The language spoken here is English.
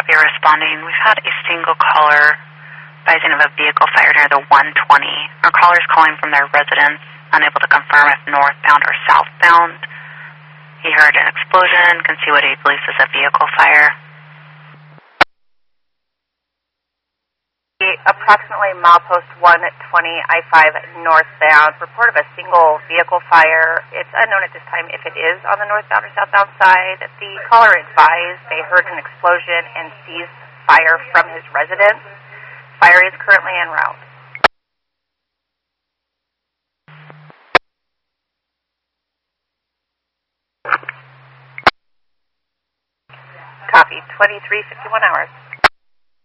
copy responding. We've had a single caller advising of a vehicle fire near the 120. Our caller is calling from their residence, unable to confirm if northbound or southbound. He heard an explosion, can see what he believes is a vehicle fire. Approximately milepost 120 I-5 northbound. Report of a single vehicle fire. It's unknown at this time if it is on the northbound or southbound side. The caller advised they heard an explosion and sees fire from his residence. Fire is currently en route. Copy. 23:51 hours.